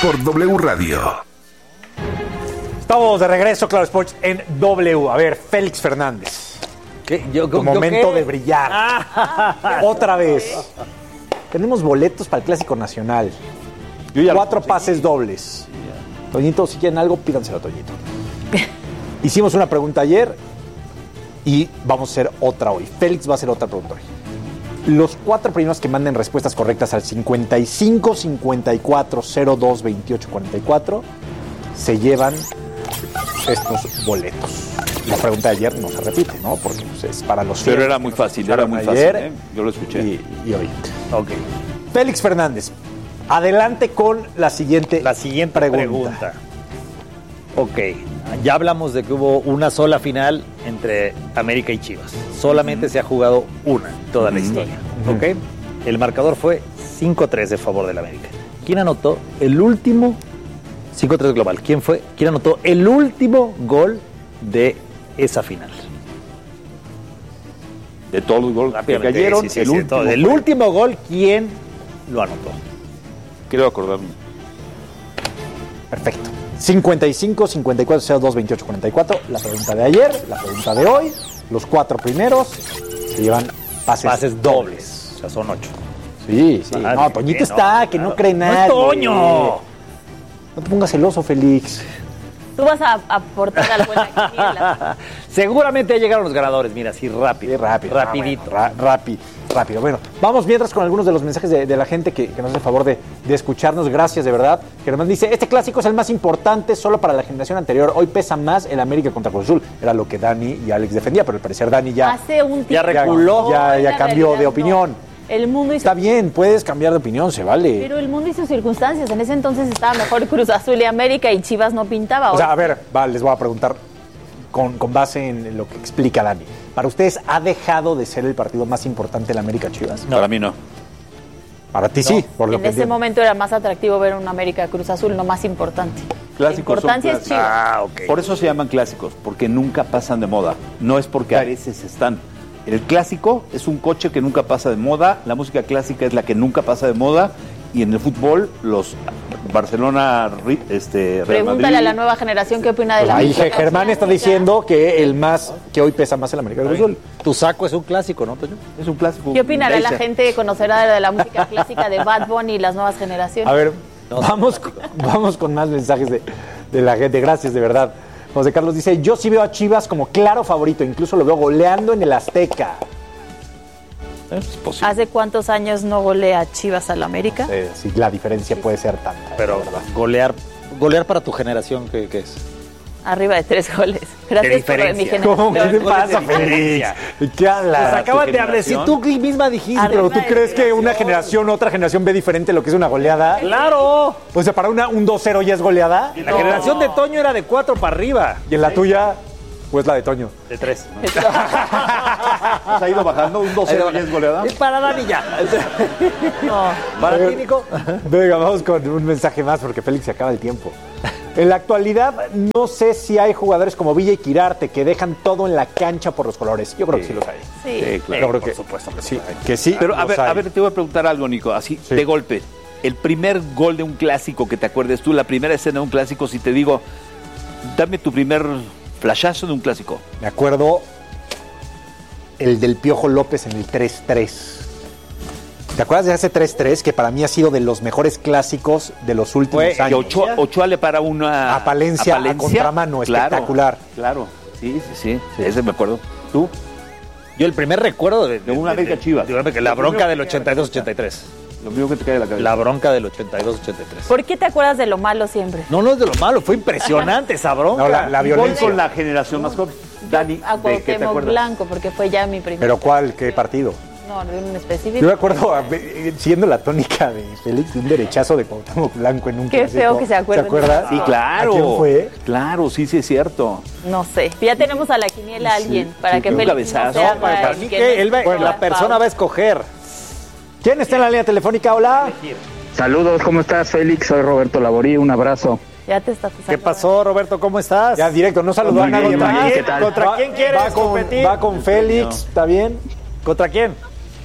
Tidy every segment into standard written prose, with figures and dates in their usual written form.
por W Radio. Estamos de regreso, Claro Sports, en W. A ver, Félix Fernández. Tu momento de brillar. Otra vez. Tenemos boletos para el Clásico Nacional. 4 pases dobles. Toñito, si quieren algo, pídanselo a Toñito. Hicimos una pregunta ayer y vamos a hacer otra hoy. Félix va a hacer otra pregunta hoy. Los 4 primeros que manden respuestas correctas al 55 54 02 28 44 se llevan estos boletos. La pregunta de ayer no se repite, ¿no? Porque pues, es para los Pero era muy fácil, era muy ayer, fácil, ¿eh? Yo lo escuché. Y hoy. Ok. Félix Fernández, adelante con la siguiente pregunta. Ok, ya hablamos de que hubo una sola final entre América y Chivas. Solamente se ha jugado una en toda la historia. Ok, el marcador fue 5-3 de favor del América. ¿Quién anotó el último? 5-3 global. ¿Quién anotó el último gol de esa final? De todos los goles que cayeron, el último gol, ¿quién lo anotó? Quiero acordarme. Perfecto. 55 54 02 28 44. La pregunta de ayer, la pregunta de hoy. Los 4 primeros se llevan pases dobles. O sea, son 8. Sí. No, Toñito está, que no cree nada. ¡No es Toño! No te pongas celoso, Félix. Tú vas a aportar algo en la quiniela. Seguramente ya llegaron los ganadores. Mira, así rápido. Rapidito. Rápido. Bueno, vamos mientras con algunos de los mensajes de la gente que nos hace el favor de escucharnos. Gracias, de verdad. Que nos dice, este clásico es el más importante solo para la generación anterior. Hoy pesa más el América contra Cruz Azul. Era lo que Dani y Alex defendía, pero al parecer Dani ya... Hace un tiempo. Ya reculó, ya cambió de opinión. No. El mundo hizo... Está bien, puedes cambiar de opinión, se vale. Pero el mundo hizo circunstancias. En ese entonces estaba mejor Cruz Azul y América y Chivas no pintaba. O sea, a ver, les voy a preguntar con base en lo que explica Dani. ¿Para ustedes ha dejado de ser el partido más importante el América Chivas? No. Para mí no. Para ti sí, por lo en que ese momento era más atractivo ver un América Cruz Azul, no más importante. Clásicos la importancia es Chivas. Okay. Por eso se llaman clásicos, porque nunca pasan de moda. No es porque a veces están. El clásico es un coche que nunca pasa de moda, la música clásica es la que nunca pasa de moda, y en el fútbol, los Barcelona, Real Pregúntale Madrid. a la nueva generación qué opina de la ahí música. Germán está diciendo que que hoy pesa más el América Cruz Azul. Tu saco es un clásico, ¿no, Toño? Es un clásico. ¿Qué opinará la gente conocedora de la música clásica de Bad Bunny y las nuevas generaciones? A ver, vamos con más mensajes de la gente. Gracias, de verdad. José Carlos dice, yo sí veo a Chivas como claro favorito, incluso lo veo goleando en el Azteca. Es posible. ¿Hace cuántos años no golea Chivas al América? Sí, la diferencia puede ser tanta. Pero golear para tu generación, ¿qué es? Arriba de 3 goles. Gracias por mi generación. ¿Cómo? ¿Qué te pasa, Félix? ¿Qué hablas? Pues acaban de hablar. Si tú misma dijiste. Pero ¿tú crees que una generación, otra generación ve diferente lo que es una goleada? ¡Claro! O sea, para un 2-0 ya es goleada. La generación de Toño era de 4 para arriba. ¿Y en la tuya? Pues la de Toño. De 3. ¿Has ido bajando? ¿Un 2-0 ya es goleada? Es para Dani ya. No. ¿Para ti, Nico? Venga, vamos con un mensaje más porque Félix se acaba el tiempo. En la actualidad, no sé si hay jugadores como Villa y Quirarte que dejan todo en la cancha por los colores. Yo creo que sí los hay. Sí, claro. Yo creo por supuesto que sí. Que sí. Pero a ver, te voy a preguntar algo, Nico, así, Sí. de golpe. El primer gol de un clásico que te acuerdes tú, la primera escena de un clásico, si te digo, dame tu primer flashazo de un clásico. Me acuerdo el del Piojo López en el 3-3. ¿Te acuerdas de ese 3-3 que para mí ha sido de los mejores clásicos de los últimos Que años? Ochoa le para una... A Palencia, a contramano, espectacular. Claro, sí. Ese me acuerdo. ¿Tú? Yo el primer recuerdo de un América Chivas. La bronca del 82-83. Lo mismo que te cae de la cabeza. La bronca del 82-83. ¿Por qué te acuerdas de lo malo siempre? No es de lo malo, fue impresionante esa bronca. No, la Voy violencia. con la generación más joven. Dani, A ¿de qué te Cuauhtémoc acuerdas? Blanco, porque fue ya mi primer. ¿Pero cuál? ¿Qué partido? No, de un específico. Yo me acuerdo, siendo la tónica de Félix, de un derechazo de Cuauhtémoc Blanco en un Qué clásico. feo que se acuerden. ¿Te acuerdas? Sí, claro. ¿A quién fue? Claro, sí es cierto. No sé. Ya tenemos a la quiniela a alguien para que un Félix no cabezazo. sea Para mí que la persona va a escoger. ¿Quién está en la línea telefónica? Hola. Saludos, ¿cómo estás, Félix? Soy Roberto Laborí, un abrazo. Ya te estás ¿Qué pasó, Roberto? ¿Cómo estás? Ya directo, no saludó a Muy nadie bien, más. muy bien, ¿qué tal? ¿Contra quién quieres competir? Va con Félix, ¿está bien? ¿Contra quién?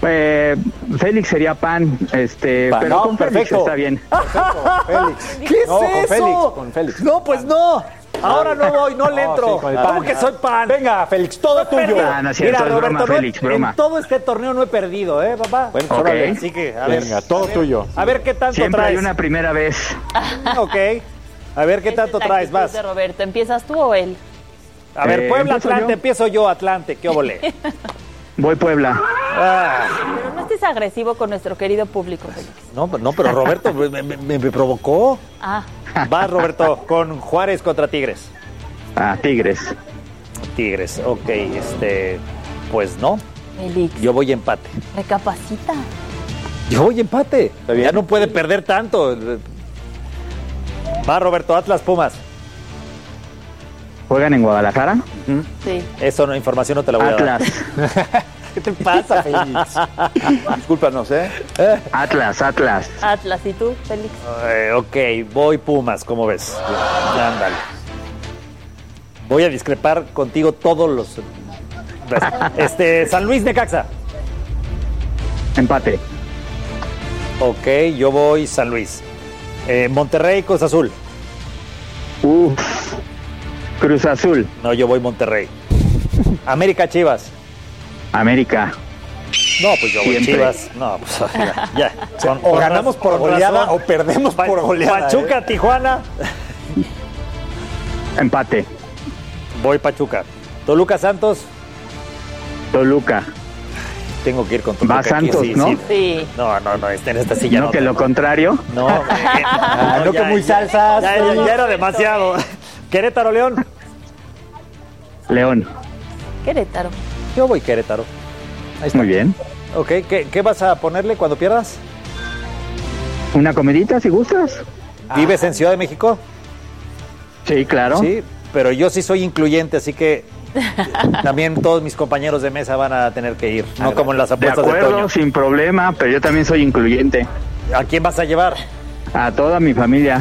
Félix sería pan, pero no, con Félix perfecto. está bien. Perfecto, Félix. ¿Qué es No, con eso? Félix, con Félix. No, pues no. Ahora no voy, no le entro. sí, con el ¿Cómo pan. que soy pan? Venga, Félix, todo tuyo. No es cierto, Mira, es Roberto, broma, Félix, broma. en todo este torneo no he perdido, papá? Bueno, Ok. órale. Así que, a ver. Venga, todo tuyo. A ver qué tanto Siempre hay traes. una primera vez. Ok. A ver qué Esa tanto es la traes, actitud vas. de Roberto, ¿empiezas tú o él? A ver, Puebla, ¿empiezo Atlante, yo? empiezo yo, Atlante, qué óvole. Voy Puebla. Pero no estés agresivo con nuestro querido público, Félix. No, pero Roberto me provocó. Ah, Vas, Roberto, con Juárez contra Tigres. Tigres. Tigres, ok, pues no, Félix, yo voy empate. recapacita. Yo voy empate. Ya no puede perder tanto. Va, Roberto, Atlas Pumas. ¿Juegan en Guadalajara? Sí. Eso no, información no te la voy a dar. Atlas. ¿Qué te pasa, Félix? Discúlpanos, Atlas. Atlas, ¿y tú, Félix? Ok, voy Pumas, ¿cómo ves? Ándale. Voy a discrepar contigo todos los... San Luis Necaxa. Empate. Ok, yo voy San Luis. Monterrey, Cruz Azul. Cruz Azul. No, yo voy Monterrey. América, Chivas. América. No, pues yo voy Siempre. Chivas. No, pues ya. O ganamos por goleada o perdemos por goleada. Pachuca, Tijuana. Empate. Voy Pachuca. Toluca, Santos. Toluca. Tengo que ir con Toluca. Va aquí, Santos, sí, ¿no? sí. Sí. No, en esta silla No, no. que lo contrario. No, no, que muy salsas. Ya era demasiado. Querétaro, León. León. Querétaro. Yo voy Querétaro. Ahí está. Muy bien. Ok, ¿qué vas a ponerle cuando pierdas? ¿Una comidita si gustas? ¿Vives en Ciudad de México? Sí, claro. Sí, pero yo sí soy incluyente, así que también todos mis compañeros de mesa van a tener que ir, no como en las De apuestas de acuerdo, Toño. sin problema, pero yo también soy incluyente. ¿A quién vas a llevar? A toda mi familia.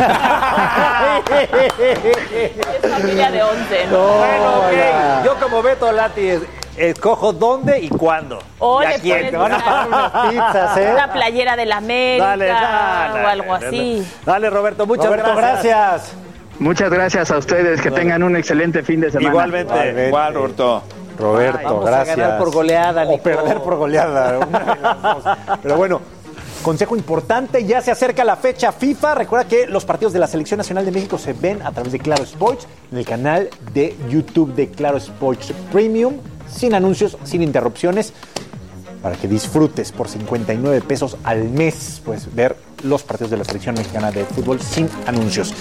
Es familia de 11, ¿no? Bueno, ok. Yo como Beto Lati escojo dónde y cuándo. O ¿Y le a quién? pones Te van a una- pagar unas pizzas, ¿eh? Una playera de la América Dale, o algo así. Dale, Roberto, muchas Roberto, gracias. Muchas gracias a ustedes. Que tengan un excelente fin de semana. Igualmente. Igual, Roberto. Roberto, Vamos a gracias. ganar por goleada, O Nico. perder por goleada. Una de las dos. Pero bueno, consejo importante, ya se acerca la fecha FIFA. Recuerda que los partidos de la Selección Nacional de México se ven a través de Claro Sports, en el canal de YouTube de Claro Sports Premium, sin anuncios, sin interrupciones, para que disfrutes por 59 pesos al mes, pues ver los partidos de la Selección Mexicana de Fútbol sin anuncios.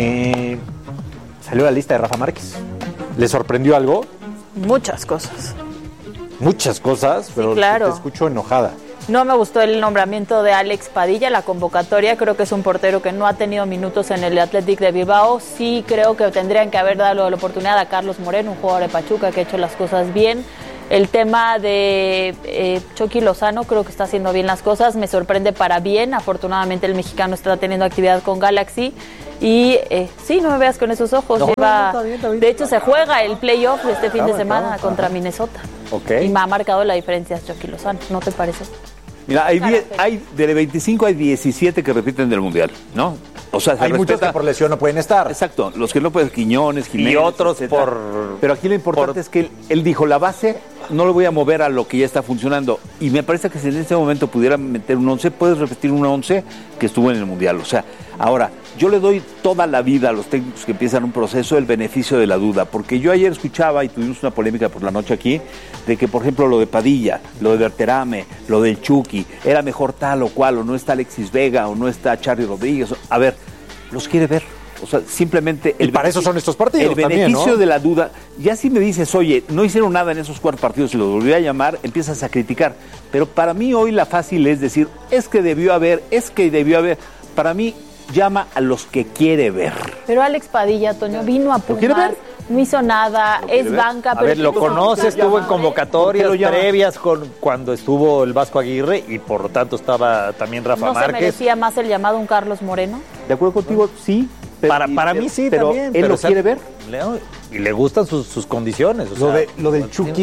Salió la lista de Rafa Márquez. ¿Le sorprendió algo? Muchas cosas. Muchas cosas, pero claro. te escucho enojada. No me gustó el nombramiento de Alex Padilla, la convocatoria. Creo que es un portero que no ha tenido minutos en el Athletic de Bilbao. Sí creo que tendrían que haber dado la oportunidad a Carlos Moreno, un jugador de Pachuca que ha hecho las cosas bien. El tema de Chucky Lozano, creo que está haciendo bien las cosas. Me sorprende para bien. Afortunadamente el mexicano está teniendo actividad con Galaxy. Y sí, no me veas con esos ojos. Está bien. De hecho, se juega el playoff de este fin de semana contra Minnesota. Ok. Y me ha marcado la diferencia Chucky Lozano. ¿No te parece? Mira, de 25 hay 17 que repiten del Mundial, ¿no? O sea, se Hay muchos respeta- que por lesión no pueden estar. Exacto, los que no pueden, Quiñones, Jiménez. Y otros etcétera. por- Pero aquí lo importante es que él dijo, la base no lo voy a mover a lo que ya está funcionando. Y me parece que si en este momento pudiera meter un 11, puedes repetir un 11 que estuvo en el Mundial. O sea, ahora, yo le doy toda la vida a los técnicos que empiezan un proceso el beneficio de la duda. Porque yo ayer escuchaba, y tuvimos una polémica por la noche aquí, de que, por ejemplo, lo de Padilla, lo de Berterame, lo del Chucky, era mejor tal o cual, o no está Alexis Vega, o no está Charly Rodríguez. A ver, los quiere ver. O sea, simplemente... Y para eso son estos partidos El también, beneficio ¿no? de la duda. Ya si me dices, oye, no hicieron nada en esos 4 partidos y los volví a llamar, empiezas a criticar. Pero para mí hoy la fácil es decir, es que debió haber. Para mí, llama a los que quiere ver. Pero Alex Padilla, Toño, vino a quiere Pumas, ver? no hizo nada, es ver? banca. A ver, lo conoce, estuvo en convocatorias ¿Por qué lo llama? previas cuando estuvo el Vasco Aguirre y por lo tanto estaba también Rafa ¿No se Márquez. merecía más el llamado un Carlos Moreno? ¿De acuerdo contigo? Sí. Para mí sí, pero también. él lo o sea, quiere ver. Y le gustan sus condiciones. o sea, Lo del Chucky,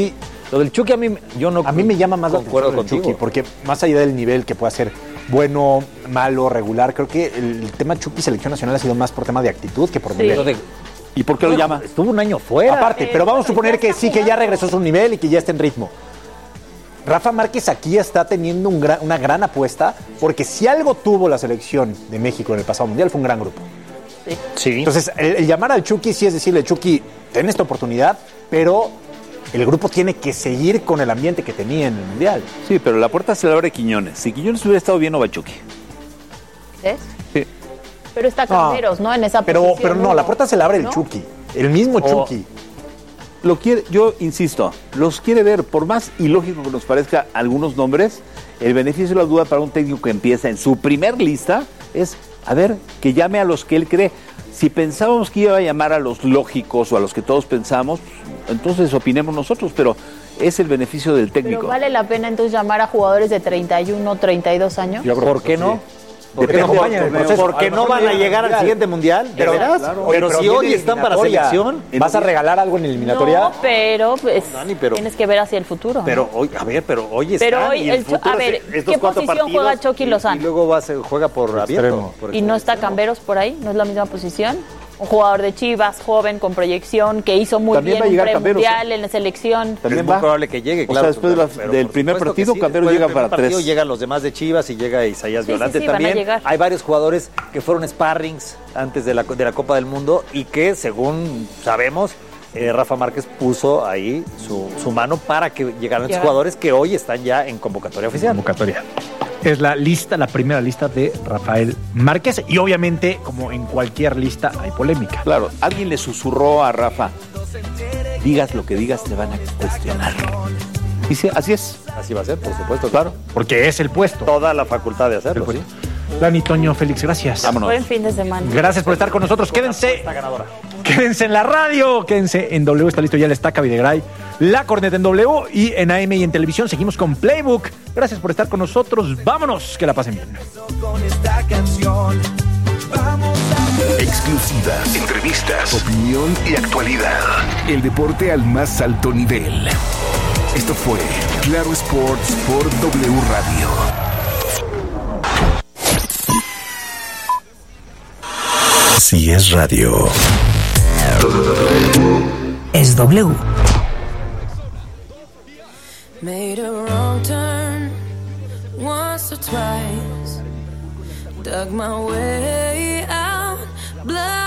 Lo del Chucky a mí me llama más la atención el Chucky, porque más allá del nivel que pueda ser bueno, malo, regular, creo que el tema Chucky selección nacional ha sido más por tema de actitud que por nivel. ¿Y por qué lo llama? Estuvo un año fuera. Aparte, pero vamos a suponer que sí, que ya regresó a su nivel y que ya está en ritmo. Rafa Márquez aquí está teniendo una gran apuesta, porque si algo tuvo la selección de México en el pasado mundial fue un gran grupo. Sí. Entonces, el llamar al Chucky sí es decirle, Chucky, ten esta oportunidad, pero el grupo tiene que seguir con el ambiente que tenía en el mundial. Sí, pero la puerta se la abre Quiñones. Si Quiñones hubiera estado bien, no va Chucky. ¿Ves? Sí. Pero está Camberos, ¿no? En esa posición. Pero no, la puerta se la abre el Chucky, el mismo Chucky. Lo quiere, yo insisto, los quiere ver, por más ilógico que nos parezca algunos nombres, el beneficio de la duda para un técnico que empieza en su primer lista es, a ver, que llame a los que él cree. Si pensábamos que iba a llamar a los lógicos o a los que todos pensamos, entonces opinemos nosotros, pero es el beneficio del técnico. ¿Pero vale la pena entonces llamar a jugadores de 31, 32 años? ¿Por qué no? ¿Por qué no van a llegar al siguiente mundial? ¿De veras? Claro. Pero si hoy están para selección. ¿Vas a regalar algo en la eliminatoria? No, pero, pues, Dani, tienes que ver hacia el futuro. Pero hoy, a ver, hoy están. Pero hoy, y el futuro a ver, estos ¿qué 4 posición partidos, juega Chucky Lozano? Y luego juega por abierto. ¿Y no está Camberos por ahí? ¿No es la misma posición? Un jugador de Chivas, joven, con proyección, que hizo muy También bien va a un llegar premundial en la selección. También es muy probable que llegue, claro. O sea, después del primer partido, sí, Camberos llega para 3. Llegan los demás de Chivas y llega Isaías Violante sí, van a también. llegar. Hay varios jugadores que fueron sparrings antes de la Copa del Mundo y que, según sabemos, Rafa Márquez puso ahí su mano para que llegaran estos jugadores que hoy están ya en convocatoria oficial. Es la primera lista de Rafael Márquez y obviamente, como en cualquier lista, hay polémica. Claro, alguien le susurró a Rafa, digas lo que digas, te van a cuestionar. Y sí, así es. Así va a ser, por supuesto, claro. Porque es el puesto. Toda la facultad de hacerlo, sí. Dani, Toño, Félix, gracias. Vámonos. Buen fin de semana. Gracias por estar con nosotros. Quédense en la radio, quédense en W. Está listo ya el Estaca Videgaray, La Corneta en W y en AM y en televisión. Seguimos con Playbook. Gracias por estar con nosotros. Vámonos, que la pasen bien. Exclusivas, entrevistas, opinión y actualidad. El deporte al más alto nivel. Esto fue Claro Sports por W Radio. Si es radio, es W. Made a wrong turn once or twice, dug my way out, blood